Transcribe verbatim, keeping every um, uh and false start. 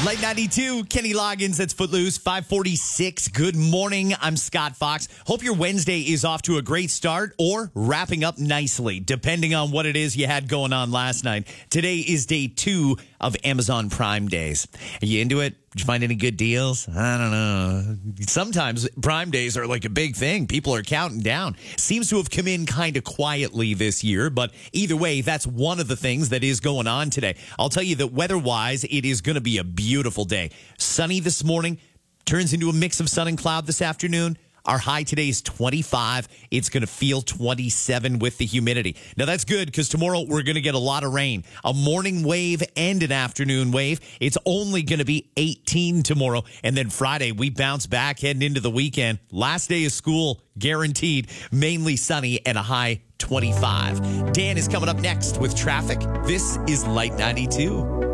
Light ninety-two, Kenny Loggins, that's Footloose, five forty-six. Good morning, I'm Scott Fox. Hope your Wednesday is off to a great start or wrapping up nicely, depending on what it is you had going on last night. Today is day two of Amazon Prime Days. Are you into it? Did you find any good deals? I don't know. Sometimes Prime Days are like a big thing. People are counting down. Seems to have come in kind of quietly this year, but either way, that's one of the things that is going on today. I'll tell you that weather-wise, it is going to be a beautiful day. Sunny this morning, turns into a mix of sun and cloud this afternoon. Our high today is twenty-five. It's going to feel twenty-seven with the humidity. Now, that's good because tomorrow we're going to get a lot of rain. A morning wave and an afternoon wave. It's only going to be eighteen tomorrow. And then Friday, we bounce back heading into the weekend. Last day of school, guaranteed. Mainly sunny and a high twenty-five. Dan is coming up next with traffic. This is Light ninety-two.